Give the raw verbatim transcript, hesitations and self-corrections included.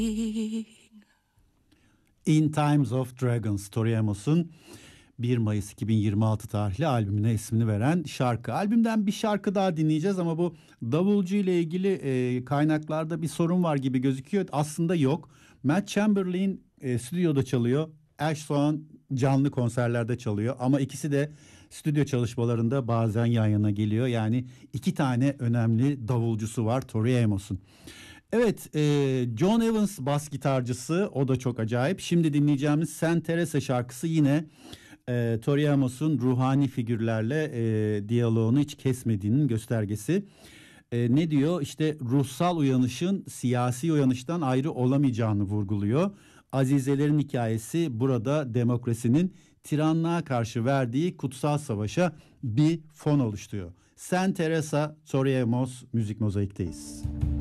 In Times of Dragons, Tori Amos'un bir Mayıs iki bin yirmi altı tarihli albümüne ismini veren şarkı. Albümden bir şarkı daha dinleyeceğiz ama bu davulcu ile ilgili e, kaynaklarda bir sorun var gibi gözüküyor. Aslında yok. Matt Chamberlain e, stüdyoda çalıyor. Ashton canlı konserlerde çalıyor ama ikisi de stüdyo çalışmalarında bazen yan yana geliyor. Yani iki tane önemli davulcusu var Tori Amos'un. Evet, e, John Evans bas gitarcısı, o da çok acayip. Şimdi dinleyeceğimiz Saint Teresa şarkısı yine e, Tori Amos'un ruhani figürlerle e, diyaloğunu hiç kesmediğinin göstergesi. E, ne diyor? İşte ruhsal uyanışın siyasi uyanıştan ayrı olamayacağını vurguluyor. Azizelerin hikayesi burada demokrasinin tiranlığa karşı verdiği kutsal savaşa bir fon oluşturuyor. Saint Teresa, Tori Amos, Müzik Mozaik'teyiz.